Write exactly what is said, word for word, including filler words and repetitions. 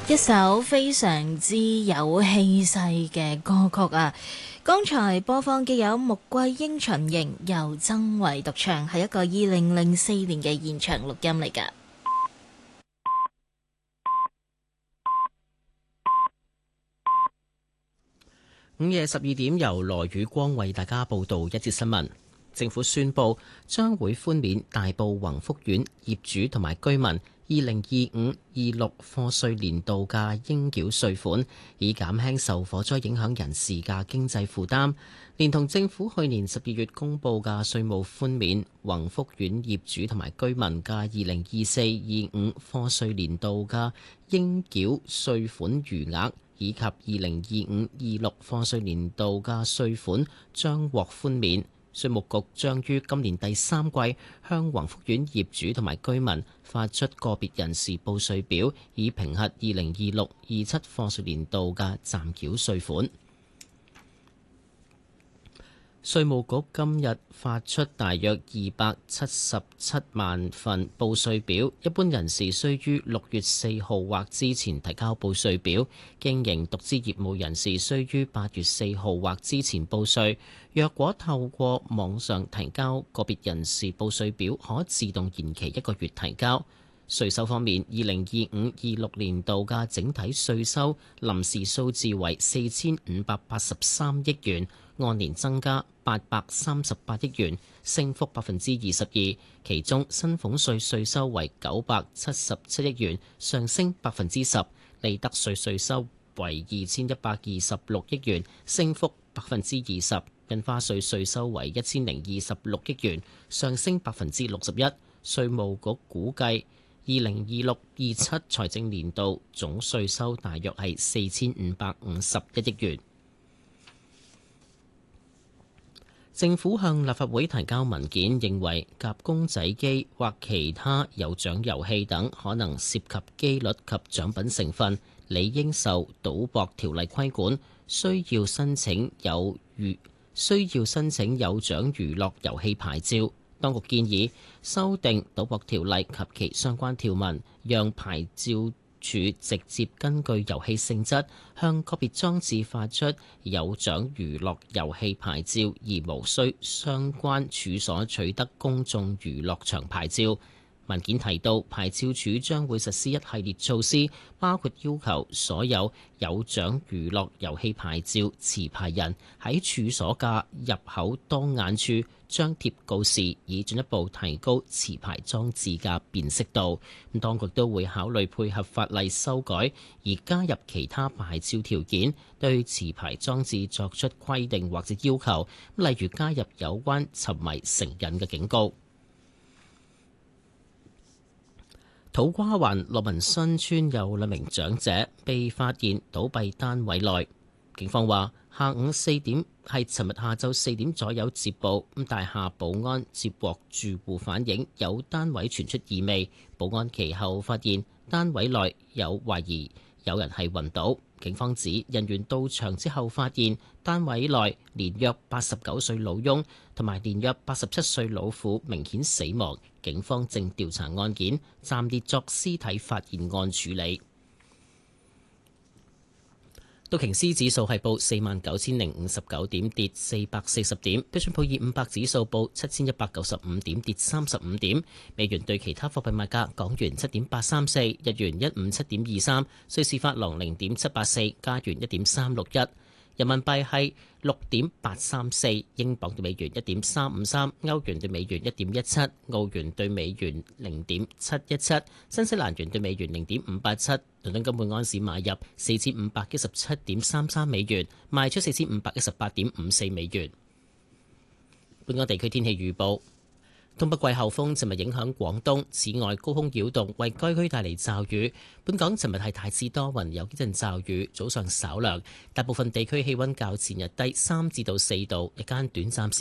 一首非常之有氣勢嘅歌曲啊！剛才播放嘅有穆桂英巡營，由曾偉獨唱，係一個二零零四年嘅現場錄音嚟㗎。 午夜十二點，由羅宇光為大家報道一節新聞。政府宣布將會寬免大埔宏福苑業主同埋居民二零二五二六課稅年度嘅應繳稅款，以減輕受火災影響人士嘅經濟負擔。連同政府去年十二月公布嘅稅務寬免，宏福苑業主同埋居民嘅二零二四二五課稅年度嘅應繳稅款餘額，以及二零二五二六課稅年度嘅稅款將獲寬免。稅務局將於今年第三季向宏福苑業主同埋居民發出個別人士報稅表，以評核二零二六二七課稅年度嘅暫繳稅款。稅務局今日發出大約二百七十七萬份報稅表，一般人士需於六月四號或之前提交報稅表，經營獨資業務人士需於八月四號或之前報稅。若果透過網上提交個別人士報稅表，可自動延期一個月提交。稅收方面，二零二五二六年度嘅整體稅收臨時數字為四千五百八十三億元，按年增加八百三十八億元，升幅百分之二十二。其中薪俸稅稅收為九百七十七億元，上升百分之十；利得稅稅收為二千一百二十六億元，升幅百分之二十；印花稅稅收為一千零二十六億元，上升百分之六十一。稅務局估計，二零二六二七財政年度總稅收大約係四千五百五十一億元。政府向立法會提交文件，認為夾公仔機或其他有獎遊戲等可能涉及機率及獎品成分，理應受賭博條例規管，需要申請有娛需要申請有獎娛樂遊戲牌照。當局建議修訂賭博條例及其相關條文，讓牌照處直接根據遊戲性質向個別裝置發出有獎娛樂遊戲牌照，而無需相關處所取得公眾娛樂場牌照。文件提到，牌照處將會實施一系列措施，包括要求所有有獎娛樂遊戲牌照持牌人喺處所嘅入口當眼處張貼告示，以進一步提高持牌裝置嘅辨識度。咁當局都會考慮配合法例修改，而加入其他牌照條件，對持牌裝置作出規定或者要求，例如加入有關沉迷成癮嘅警告。土瓜灣樂民新村有兩名長者被發現倒斃單位內，警方話下午四點係尋日下晝四點左右接報，咁大廈保安接獲住戶反映有單位傳出異味，保安其後發現單位內有懷疑有人係暈倒。警方指人員到場之後發現單位內年約八十九歲老翁同埋年約八十七歲老婦明顯死亡，警方正調查案件，暫列作屍體發現案處理。道瓊斯指數係報四萬九千零五十九點，跌四百四十點。標準普爾五百指數報七千一百九十五點，跌三十五點。美元對其他貨幣賣價：港元七點八三四，日元一五七點二三，瑞士法郎零點七八四，加元一點三六一。人民幣係六點八三四，英鎊對美元一點三五三，歐元對美元一點一七，澳元對美元零點七一七，新西蘭元對美元零點五八七。倫敦金每安士買入四千五百一十七點三三美元，賣出四千五百一十八點五四美元。本港地區天氣預報。東北季候風尋日影響廣東，此外高空擾動為該區帶嚟驟雨。本港尋日係大致多雲，有幾陣驟雨，早上稍涼，大部分地區氣溫較前日低三至到四度，日間短暫時